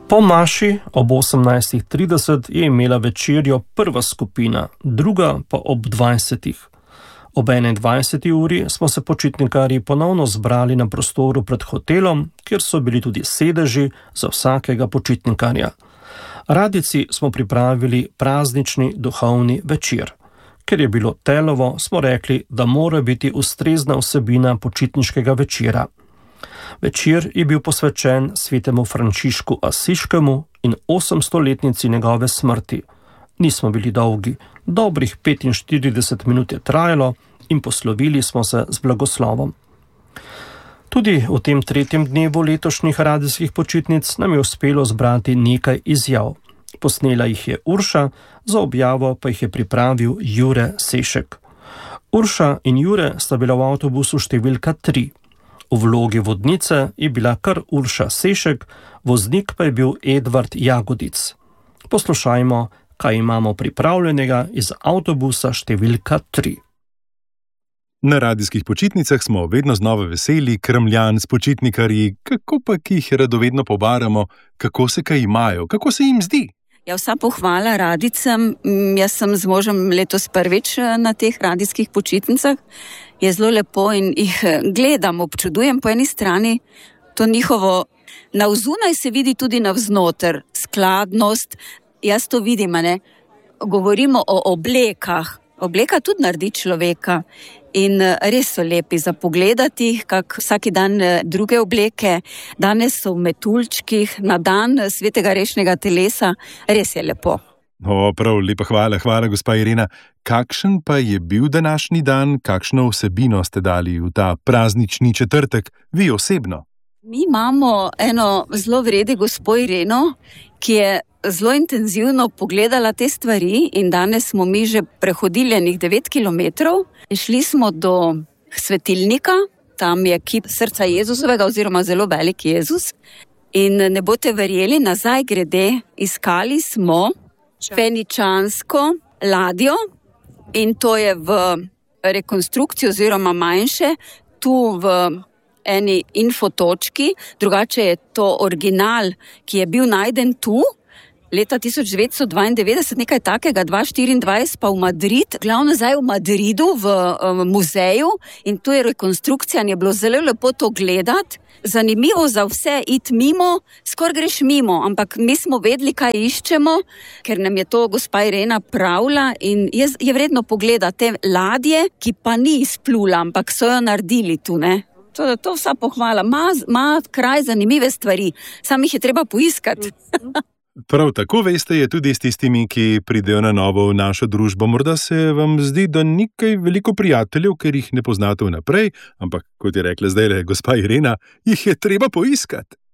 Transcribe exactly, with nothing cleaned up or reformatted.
Po maši ob osemnajstih trideset je imela večerjo prva skupina, druga pa ob dvajsetih. Ob enaindvajseti uri smo se počitnikarji ponovno zbrali na prostoru pred hotelom, kjer so bili tudi sedeži za vsakega počitnikarja. Radijci smo pripravili praznični duhovni večer. Ker je bilo telovo, smo rekli, da mora biti ustrezna vsebina počitniškega večera. Večer je bil posvečen svetemu Frančišku Asiškemu in osemstoletnici njegove smrti. Nismo bili dolgi, dobrih petinštirideset minut je trajalo in poslovili smo se z blagoslovom. Tudi v tem tretjem dnevu letošnjih radijskih počitnic nam je uspelo zbrati nekaj izjav. Posnela jih je Urša, za objavo pa jih je pripravil Jure Sešek. Urša in Jure sta bila v avtobusu številka tri. V vlogi vodnice je bila kar Urša Sešek, voznik pa je bil Edvard Jagodic. Poslušajmo, kaj imamo pripravljenega iz avtobusa številka tri. Na radijskih počitnicah smo vedno znova veseli, krmljan s počitnikarji, kako pa ki jih radovedno pobaramo, kako se kaj imajo, kako se jim zdi. Ja, vsa pohvala radicam. Jaz sem z možem letos prvič na teh radijskih počitnicah. Je zelo lepo in jih gledam, občudujem po eni strani to njihovo, navzunaj se vidi tudi navznoter, skladnost. Jaz to vidim, ne? Govorimo o oblekah. Obleka tudi naredi človeka in res so lepi za pogledati, kak vsaki dan druge obleke. Danes so v metuljčkih, na dan svetega rešnega telesa. Res je lepo. O, prav, lepa hvala, hvala gospa Irena. Kakšen pa je bil današnji dan, kakšno vsebino ste dali v ta praznični četrtek, vi osebno? Mi imamo eno zelo vrede gospo Ireno, ki je zelo intenzivno pogledala te stvari in danes smo mi že prehodili enih devet kilometrov. Šli smo do svetilnika, tam je kip srca Jezusovega oziroma zelo velik Jezus. In ne boste verjeli, nazaj grede, iskali smo feničansko ladjo in to je v rekonstrukciji oziroma manjše, tu v eni infotočki, drugače je to original, ki je bil najden tu, leta tisoč devetsto dvaindevetdeset, nekaj takega, dva tisoč štiriindvajset pa v Madrid, glavno zdaj v Madridu, v, v muzeju in tu je rekonstrukcija in je bilo zelo lepo to gledati. Zanimivo za vse iti mimo, skor greš mimo, ampak mi smo vedeli, kaj iščemo, ker nam je to gospa Irena pravila in je, je vredno pogledati te ladje, ki pa ni izplula, ampak so jo naredili tu, ne. To, to vsa pohvala, ima, ima kraj zanimive stvari, sam jih je treba poiskati. Prav tako veste je tudi s tistimi, ki pridejo na novo v našo družbo. Morda se vam zdi, da ni kaj veliko prijateljev, ker jih ne poznate vnaprej, ampak kot je rekla zdaj gospa Irena, jih je treba poiskati.